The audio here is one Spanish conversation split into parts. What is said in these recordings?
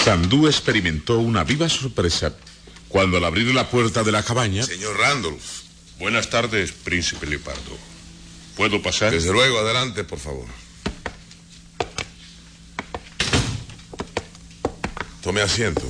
Sandú experimentó una viva sorpresa cuando al abrir la puerta de la cabaña... Señor Randolph. Buenas tardes, príncipe Leopardo. ¿Puedo pasar? Desde luego, adelante, por favor. Tome asiento.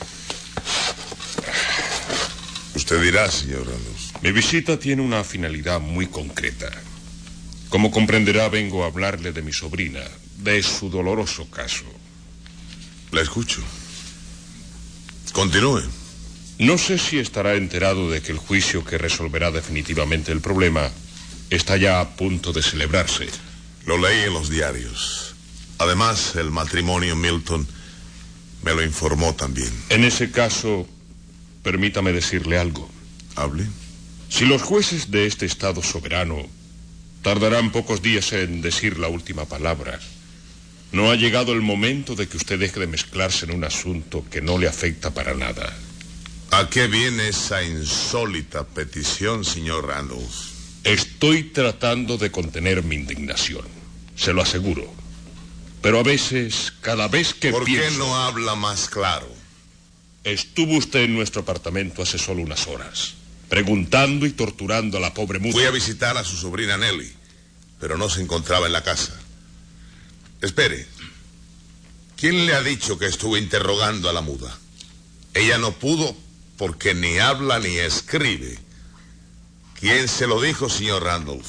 Usted dirá, señor Randolph. Mi visita tiene una finalidad muy concreta. Como comprenderá, vengo a hablarle de mi sobrina, de su doloroso caso. La escucho. Continúe. No sé si estará enterado de que el juicio que resolverá definitivamente el problema está ya a punto de celebrarse. Lo leí en los diarios. Además, el matrimonio Milton me lo informó también. En ese caso, permítame decirle algo. Hable. Si los jueces de este Estado soberano tardarán pocos días en decir la última palabra, no ha llegado el momento de que usted deje de mezclarse en un asunto que no le afecta para nada. ¿A qué viene esa insólita petición, señor Randolph? Estoy tratando de contener mi indignación, se lo aseguro. Pero a veces, cada vez que ¿Por pienso... qué no habla más claro? Estuvo usted en nuestro apartamento hace solo unas horas, preguntando y torturando a la pobre muda. Fui a visitar a su sobrina Nellie, pero no se encontraba en la casa. Espere. ¿Quién le ha dicho que estuve interrogando a la muda? Ella no pudo porque ni habla ni escribe. ¿Quién se lo dijo, señor Randolph?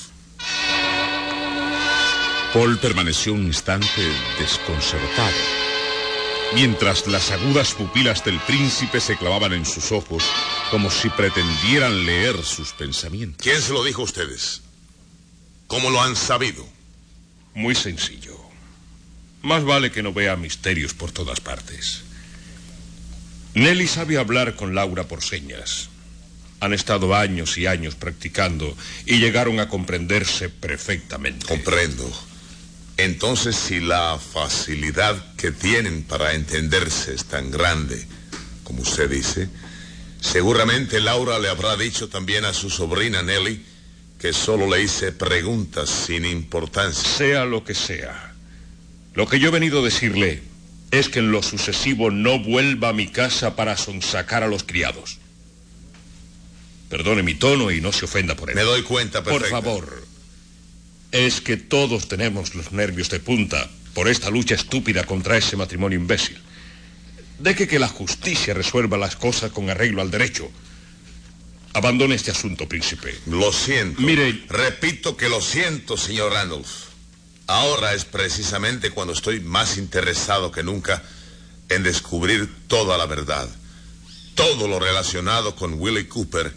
Paul permaneció un instante desconcertado, mientras las agudas pupilas del príncipe se clavaban en sus ojos como si pretendieran leer sus pensamientos. ¿Quién se lo dijo a ustedes? ¿Cómo lo han sabido? Muy sencillo. Más vale que no vea misterios por todas partes. Nellie sabe hablar con Laura por señas. Han estado años y años practicando y llegaron a comprenderse perfectamente. Comprendo. Entonces, si la facilidad que tienen para entenderse es tan grande, como usted dice, seguramente Laura le habrá dicho también a su sobrina Nellie que solo le hice preguntas sin importancia. Sea lo que sea, lo que yo he venido a decirle es que en lo sucesivo no vuelva a mi casa para sonsacar a los criados. Perdone mi tono y no se ofenda por él. Me doy cuenta perfecta. Por favor. Es que todos tenemos los nervios de punta por esta lucha estúpida contra ese matrimonio imbécil. Deje que la justicia resuelva las cosas con arreglo al derecho. Abandone este asunto, príncipe. Lo siento. Mire... Repito que lo siento, señor Randolph. Ahora es precisamente cuando estoy más interesado que nunca en descubrir toda la verdad. Todo lo relacionado con Willie Cooper